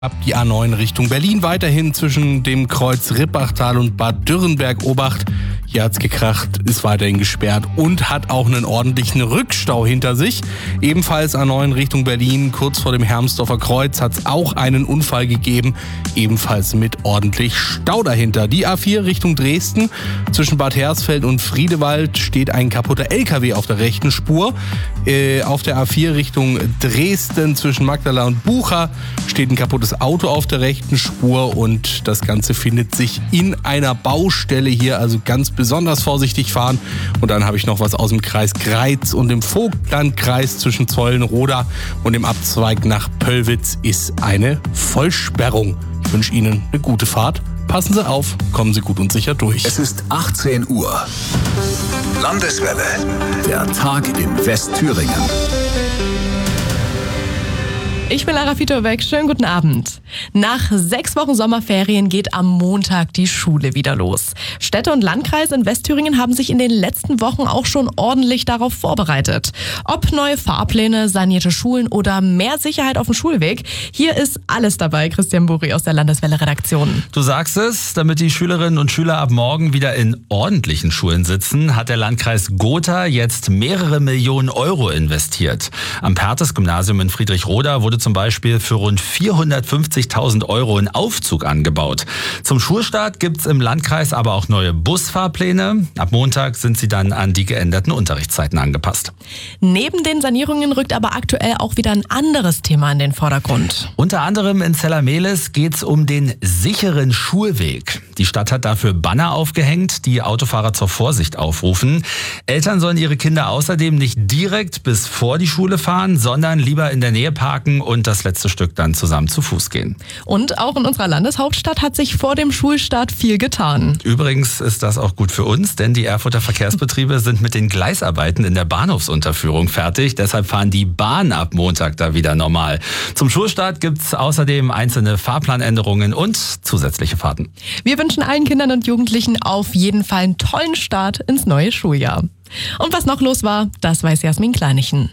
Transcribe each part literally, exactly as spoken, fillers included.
Ab die A neun Richtung Berlin weiterhin zwischen dem Kreuz Rippachtal und Bad Dürrenberg Obacht. Hier hat's gekracht, ist weiterhin gesperrt und hat auch einen ordentlichen Rückstau hinter sich. Ebenfalls A neun Richtung Berlin, kurz vor dem Hermsdorfer Kreuz, hat's auch einen Unfall gegeben. Ebenfalls mit ordentlich Stau dahinter. Die A vier Richtung Dresden, zwischen Bad Hersfeld und Friedewald steht ein kaputter L K W auf der rechten Spur. Äh, auf der A vier Richtung Dresden zwischen Magdala und Bucha steht ein kaputtes Auto auf der rechten Spur und das Ganze findet sich in einer Baustelle hier, also ganz besonders vorsichtig fahren. Und dann habe ich noch was aus dem Kreis Greiz und dem Vogtlandkreis zwischen Zollenroda und dem Abzweig nach Pöllwitz ist eine Vollsperrung. Ich wünsche Ihnen eine gute Fahrt. Passen Sie auf, kommen Sie gut und sicher durch. Es ist achtzehn Uhr. Landeswelle. Der Tag in Westthüringen. Ich bin Lara Fitobeck, schönen guten Abend. Nach sechs Wochen Sommerferien geht am Montag die Schule wieder los. Städte und Landkreise in Westthüringen haben sich in den letzten Wochen auch schon ordentlich darauf vorbereitet. Ob neue Fahrpläne, sanierte Schulen oder mehr Sicherheit auf dem Schulweg, hier ist alles dabei. Christian Buri aus der Landeswelle-Redaktion. Du sagst es, damit die Schülerinnen und Schüler ab morgen wieder in ordentlichen Schulen sitzen, hat der Landkreis Gotha jetzt mehrere Millionen Euro investiert. Am Perthes-Gymnasium in Friedrichroda wurde zum Beispiel für rund vierhundertfünfzigtausend Euro ein Aufzug angebaut. Zum Schulstart gibt's im Landkreis aber auch neue Busfahrpläne. Ab Montag sind sie dann an die geänderten Unterrichtszeiten angepasst. Neben den Sanierungen rückt aber aktuell auch wieder ein anderes Thema in den Vordergrund. Unter anderem in Zellermelis geht's um den sicheren Schulweg. Die Stadt hat dafür Banner aufgehängt, die Autofahrer zur Vorsicht aufrufen. Eltern sollen ihre Kinder außerdem nicht direkt bis vor die Schule fahren, sondern lieber in der Nähe parken und das letzte Stück dann zusammen zu Fuß gehen. Und auch in unserer Landeshauptstadt hat sich vor dem Schulstart viel getan. Übrigens ist das auch gut für uns, denn die Erfurter Verkehrsbetriebe sind mit den Gleisarbeiten in der Bahnhofsunterführung fertig. Deshalb fahren die Bahnen ab Montag da wieder normal. Zum Schulstart gibt's außerdem einzelne Fahrplanänderungen und zusätzliche Fahrten. Wir wünschen allen Kindern und Jugendlichen auf jeden Fall einen tollen Start ins neue Schuljahr. Und was noch los war, das weiß Jasmin Kleinichen.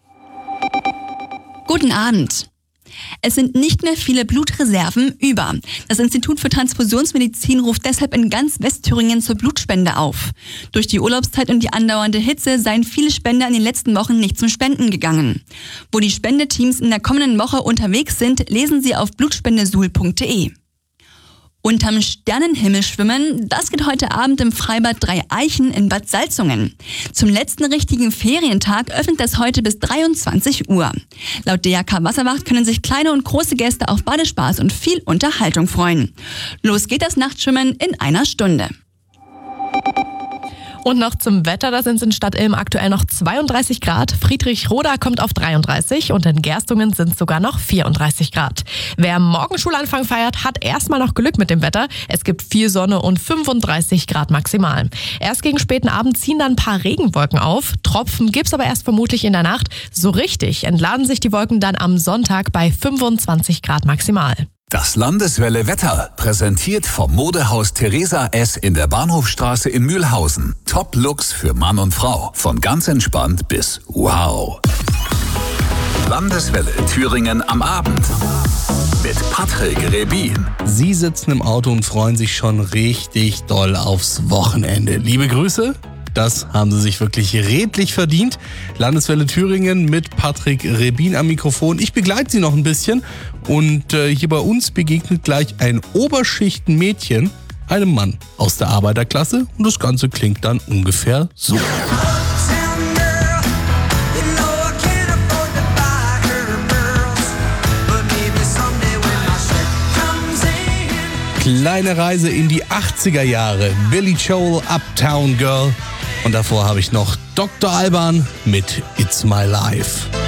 Guten Abend. Es sind nicht mehr viele Blutreserven über. Das Institut für Transfusionsmedizin ruft deshalb in ganz Westthüringen zur Blutspende auf. Durch die Urlaubszeit und die andauernde Hitze seien viele Spender in den letzten Wochen nicht zum Spenden gegangen. Wo die Spendeteams in der kommenden Woche unterwegs sind, lesen Sie auf blutspendesuhl punkt de. Unterm Sternenhimmel schwimmen, das geht heute Abend im Freibad Drei Eichen in Bad Salzungen. Zum letzten richtigen Ferientag öffnet das heute bis dreiundzwanzig Uhr. Laut D R K Wasserwacht können sich kleine und große Gäste auf Badespaß und viel Unterhaltung freuen. Los geht das Nachtschwimmen in einer Stunde. Und noch zum Wetter, da sind es in Stadt Ilm aktuell noch zweiunddreißig Grad. Friedrichroda kommt auf dreiunddreißig und in Gerstungen sind es sogar noch vierunddreißig Grad. Wer morgen Schulanfang feiert, hat erstmal noch Glück mit dem Wetter. Es gibt viel Sonne und fünfunddreißig Grad maximal. Erst gegen späten Abend ziehen dann ein paar Regenwolken auf. Tropfen gibt's aber erst vermutlich in der Nacht. So richtig entladen sich die Wolken dann am Sonntag bei fünfundzwanzig Grad maximal. Das Landeswelle Wetter, präsentiert vom Modehaus Theresa S. in der Bahnhofstraße in Mühlhausen. Top-Looks für Mann und Frau, von ganz entspannt bis wow. Landeswelle Thüringen am Abend mit Patrick Rebin. Sie sitzen im Auto und freuen sich schon richtig doll aufs Wochenende. Liebe Grüße. Das haben sie sich wirklich redlich verdient. Landeswelle Thüringen mit Patrick Rebin am Mikrofon. Ich begleite sie noch ein bisschen und äh, hier bei uns begegnet gleich ein Oberschichtenmädchen einem Mann aus der Arbeiterklasse und das Ganze klingt dann ungefähr so. Kleine Reise in die achtziger Jahre. Billy Joel, Uptown Girl. Und davor habe ich noch Doktor Alban mit It's My Life.